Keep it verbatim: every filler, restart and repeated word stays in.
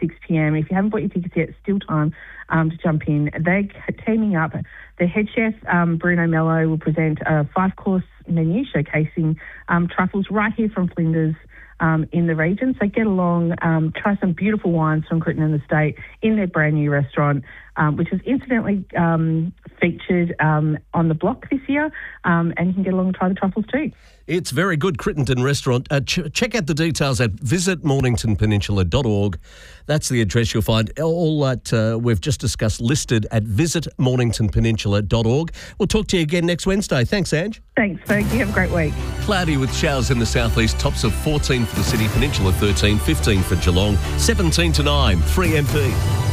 six p.m. If you haven't bought your tickets yet, still time um, to jump in. They're teaming up. The head chef, um, Bruno Mello, will present a five-course menu showcasing um, truffles right here from Flinders um, in the region. So get along, um, try some beautiful wines from Crittenden Estate in their brand new restaurant, um, which was incidentally um, featured um, on the block this year, um, and you can get along and try the truffles too. It's very good, Crittenden Restaurant. Uh, ch- check out the details at visit mornington peninsula dot org. That's the address you'll find. All that uh, we've just discussed listed at visit mornington peninsula dot org. We'll talk to you again next Wednesday. Thanks, Ange. Thanks, Ferg. You have a great week. Cloudy with showers in the southeast. Tops of fourteen for the city, Peninsula thirteen, fifteen for Geelong, seventeen to nine, three M P.